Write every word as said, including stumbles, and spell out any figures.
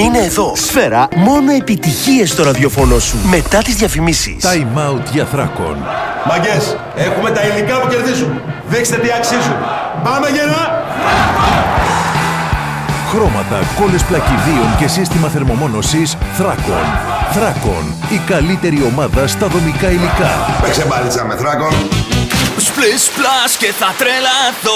Μείνε εδώ. Σφαίρα, μόνο επιτυχίες στο ραδιοφωνό σου. Μετά τις διαφημίσεις. Time out για Θράκον. Μαγκές, έχουμε τα υλικά που κερδίζουν. Δείξτε τι αξίζουν. Πάμε γερά! Χρώματα, κόλλες πλακιδίων και σύστημα θερμομόνωσης Θράκον. Θράκον, η καλύτερη ομάδα στα δομικά υλικά. Παίξε μπάλιτσα με Θράκον. Splish splash και θα τρελαθώ.